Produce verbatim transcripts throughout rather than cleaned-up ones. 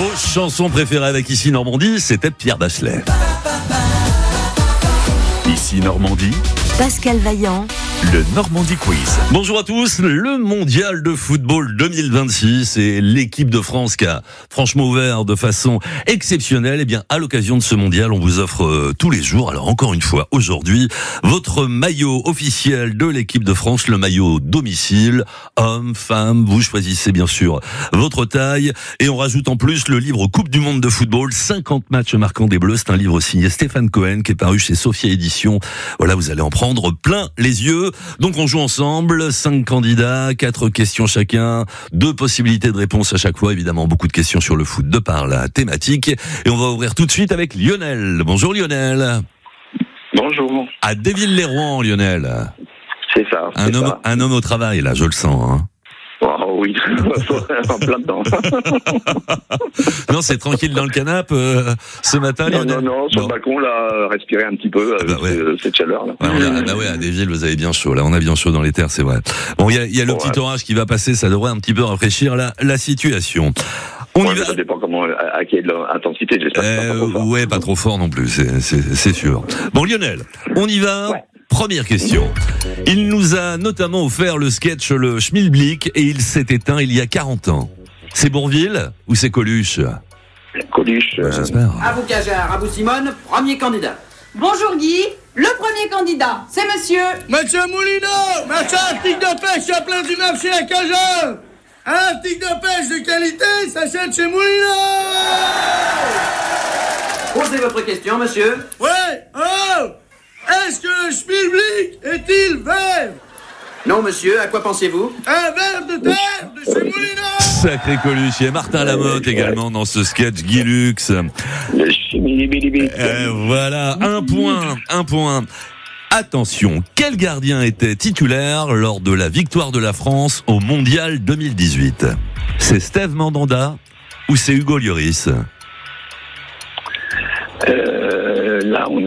Vos chansons préférées avec Ici Normandie, c'était Pierre Bachelet. Ici Normandie, Pascal Vaillant, le Normandie Quiz. Bonjour à tous, le mondial de football deux mille vingt-six et l'équipe de France qui a franchement ouvert de façon exceptionnelle. Et bien, à l'occasion de ce mondial, on vous offre euh, tous les jours, alors encore une fois, aujourd'hui, votre maillot officiel de l'équipe de France, le maillot domicile, homme, femme, vous choisissez bien sûr votre taille. Et on rajoute en plus le livre Coupe du Monde de football, cinquante matchs marquants des Bleus. C'est un livre signé Stéphane Cohen qui est paru chez Sophia Éditions. Voilà, vous allez en prendre plein les yeux. Donc on joue ensemble, cinq candidats, quatre questions chacun, deux possibilités de réponse à chaque fois, évidemment beaucoup de questions sur le foot de par la thématique. Et on va ouvrir tout de suite avec Lionel. Bonjour Lionel. Bonjour. À Déville-les-Rouen, Lionel. C'est ça. C'est Un homme, ça. un homme au travail, là, je le sens. Hein. Oh oui, en plein dedans. Non, c'est tranquille dans le canapé euh, ce matin, Non, Lionel. non, non, sur Bon. le balcon, là, respirer un petit peu Ah bah avec ouais. euh, cette chaleur-là. Ouais, on a, ah bah ouais, à Desvilles, vous avez bien chaud. Là, on a bien chaud dans les terres, c'est vrai. Bon, il y a, il y a le Ouais. petit orage qui va passer, ça devrait un petit peu rafraîchir la, la situation. On Ouais, y va. ça dépend comment, à, à quelle intensité, j'espère. que c'est pas Euh, trop fort. ouais, pas trop fort non plus, c'est, c'est, c'est sûr. Bon, Lionel, on y va. Ouais. Première question. Il nous a notamment offert le sketch Le Schmilblick et il s'est éteint il y a quarante ans. C'est Bourvil ou c'est Coluche? Coluche. Ouais, euh, j'espère. À vous Cajard, à vous Simone, premier candidat. Bonjour Guy, le premier candidat, c'est monsieur. Monsieur Moulineau, machin article de pêche à place du marché à Cajun. Un article de pêche de qualité s'achète chez Moulineau. Posez votre question, monsieur. Ouais, oh, est-ce que le Schmilblick est-il vert? Non, monsieur, à quoi pensez-vous? Un verre de terre de chez Moulineau. Sacré Coluche. Il y a Martin Lamotte également dans ce sketch, Guy Lux. Le chimilibilibi. Euh, voilà, un point, un point. Attention, quel gardien était titulaire lors de la victoire de la France au Mondial deux mille dix-huit? C'est Steve Mandanda ou c'est Hugo Lloris? Euh, là, on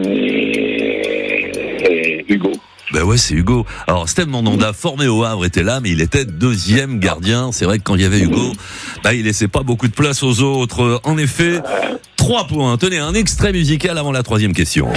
est... Hugo. Ben ouais, c'est Hugo. Alors, Steve Mandanda, formé au Havre, était là, mais il était deuxième gardien. C'est vrai que quand il y avait Hugo, ben, il laissait pas beaucoup de place aux autres. En effet, trois points. Tenez, un extrait musical avant la troisième question.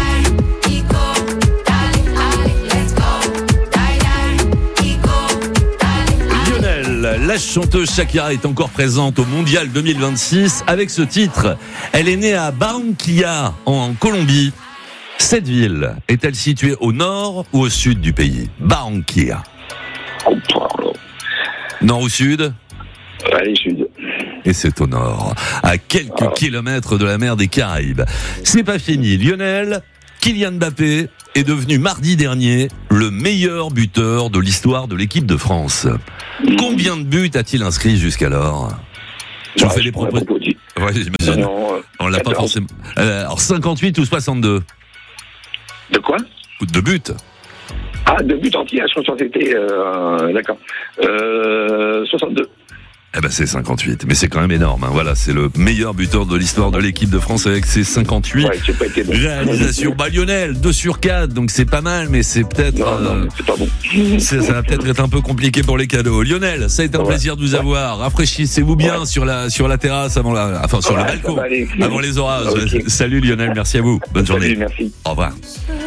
Lionel, la chanteuse Shakira est encore présente au Mondial deux mille vingt-six avec ce titre. Elle est née à Barranquilla, en Colombie. Cette ville est-elle située au nord ou au sud du pays? Barranquilla. Oh, pardon. Nord ou sud? Allez, sud. Et c'est au nord, à quelques kilomètres de la mer des Caraïbes. C'est pas fini. Lionel, Kylian Mbappé est devenu mardi dernier le meilleur buteur de l'histoire de l'équipe de France. Combien de buts a-t-il inscrit jusqu'alors? Je vous Ouais, fais je les prends la propos. proposition. Ouais, j'imagine. Non, euh, On l'a pas quatorze. forcément. Euh, alors cinquante-huit ou soixante-deux? De quoi? Ou de buts? Ah, de but entier, je crois que c'était... Euh, d'accord. Euh, soixante-deux. Eh ben c'est cinquante-huit, mais c'est quand même énorme. Hein. Voilà, c'est le meilleur buteur de l'histoire de l'équipe de France avec ses cinquante-huit Ouais, j'ai pas été bon. réalisations. Bah Lionel, deux sur quatre, donc c'est pas mal, mais c'est peut-être... Non, non, euh, c'est pas bon. c'est- ça va peut-être être un peu compliqué pour les cadeaux. Lionel, ça a été un Ouais. plaisir de vous avoir. Rafraîchissez-vous bien Ouais. sur la sur la terrasse avant la, enfin sur Ouais, le ça balcon va aller. avant les orages. Ok. Salut Lionel, merci à vous. Bonne journée. Salut, merci. Au revoir.